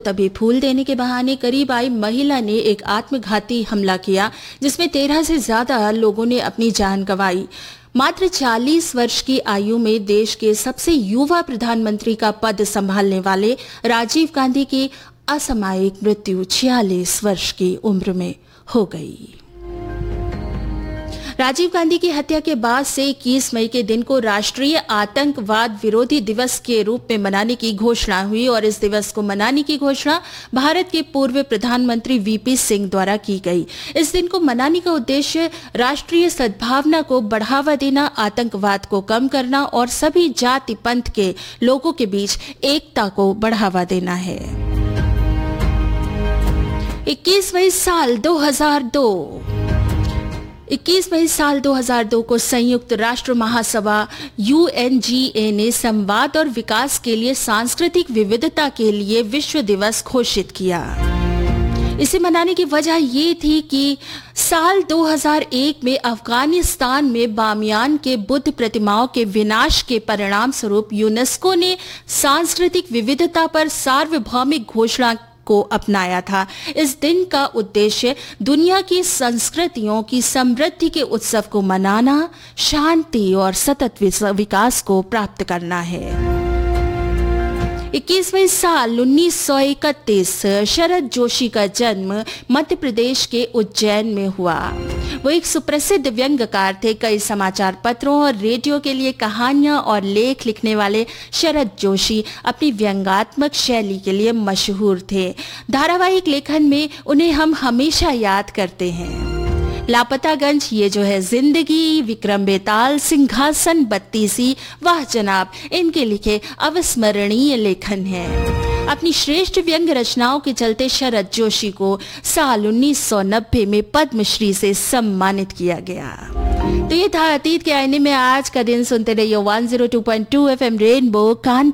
तभी फूल देने के बहाने करीब आई महिला ने एक आत्मघाती हमला किया, जिसमें 13 से ज्यादा लोगों ने अपनी जान गंवाई। मात्र 40 वर्ष की आयु में देश के सबसे युवा प्रधानमंत्री का पद संभालने वाले राजीव गांधी की असामयिक मृत्यु 46 वर्ष की उम्र में हो गई। राजीव गांधी की हत्या के बाद से 21 मई के दिन को राष्ट्रीय आतंकवाद विरोधी दिवस के रूप में मनाने की घोषणा हुई और इस दिवस को मनाने की घोषणा भारत के पूर्व प्रधानमंत्री वीपी सिंह द्वारा की गई। इस दिन को मनाने का उद्देश्य राष्ट्रीय सद्भावना को बढ़ावा देना, आतंकवाद को कम करना और सभी जाति पंथ के लोगों के बीच एकता को बढ़ावा देना है। 21 मई साल 2002 को संयुक्त राष्ट्र महासभा UNGA ने संवाद और विकास के लिए सांस्कृतिक विविधता के लिए विश्व दिवस घोषित किया। इसे मनाने की वजह ये थी कि साल 2001 में अफगानिस्तान में बामियान के बुद्ध प्रतिमाओं के विनाश के परिणाम स्वरूप यूनेस्को ने सांस्कृतिक विविधता पर सार्वभौमिक घोषणा को अपनाया था। इस दिन का उद्देश्य दुनिया की संस्कृतियों की समृद्धि के उत्सव को मनाना, शांति और सतत विकास को प्राप्त करना है। 21वें साल 1931 शरद जोशी का जन्म मध्य प्रदेश के उज्जैन में हुआ। वो एक सुप्रसिद्ध व्यंग्यकार थे। कई समाचार पत्रों और रेडियो के लिए कहानियां और लेख लिखने वाले शरद जोशी अपनी व्यंग्यात्मक शैली के लिए मशहूर थे। धारावाहिक लेखन में उन्हें हम हमेशा याद करते हैं। लापतागंज, ये जो है जिंदगी, विक्रम बेताल, सिंहासन बत्तीसी, वाह जनाब, इनके लिखे अविस्मरणीय लेखन हैं। अपनी श्रेष्ठ व्यंग रचनाओं के चलते शरद जोशी को साल 1990 में पद्मश्री से सम्मानित किया गया। तो ये था अतीत के आईने में आज का दिन। सुनते रहिए 102.2 FM रेनबो कान